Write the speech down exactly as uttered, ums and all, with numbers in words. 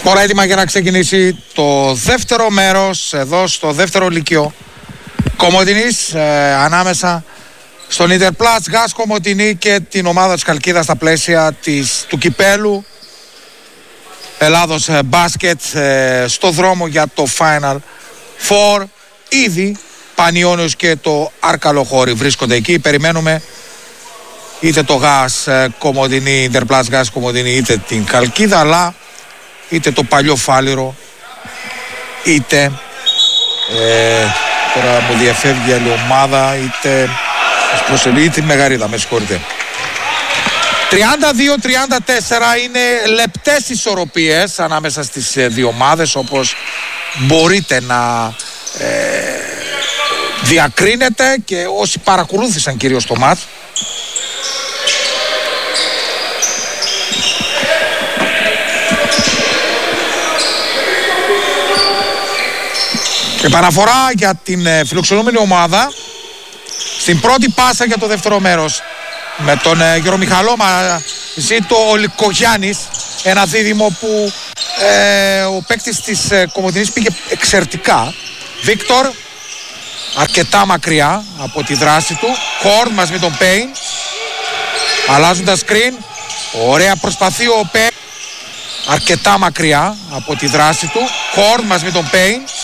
Τώρα έτοιμα για να ξεκινήσει το δεύτερο μέρος εδώ στο δεύτερο λυκείο Κομοτηνής, ε, ανάμεσα στον Interplast Gas Κομοτηνή και την ομάδα της Χαλκίδας στα πλαίσια της, του κυπέλου Ελλάδος ε, μπάσκετ ε, στο δρόμο για το Final Four. Ήδη Πανιώνιος και το Αρκαλοχώρι βρίσκονται εκεί. Περιμένουμε είτε το Gas ε, Κομοτηνή, Interplast Gas Κομοτηνή, είτε την Χαλκίδα, αλλά είτε το παλιό Φάληρο, είτε ε, τώρα μου διαφεύγει άλλη ομάδα, είτε προσελεί τη Μεγαρίδα, με συγχωρείτε. τριάντα δύο τριάντα τέσσερα είναι λεπτές ισορροπίες ανάμεσα στις δύο ομάδες, όπως μπορείτε να ε, διακρίνετε και όσοι παρακολούθησαν κυρίως το μάτς. Επαναφορά για την ε, φιλοξενούμενη ομάδα στην πρώτη πάσα για το δεύτερο μέρος, με τον ε, Γερομιχαλό μαζί το Ολυκογιάννης, ένα δίδυμο που ε, ο παίκτης της ε, Κομοτηνής πήγε εξαιρετικά. Βίκτορ αρκετά μακριά από τη δράση του, Χόρν μαζί με τον Πέιν, αλλάζουν τα screen, ωραία προσπαθεί ο Πέιν αρκετά μακριά από τη δράση του, Χόρν μαζί με τον Πέιν,